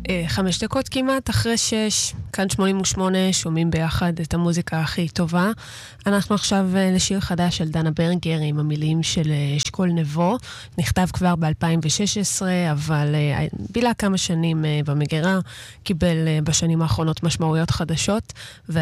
5 דקות כמעט אחרי 6, כאן 88, שומעים ביחד את המוזיקה הכי טובה. אנחנו עכשיו לשיר חדש של דנה ברגר עם המילים של אשכול נבו. נכתב כבר ב-2016, אבל בילה כמה שנים במגירה, קיבל בשנים האחרונות משמעויות חדשות,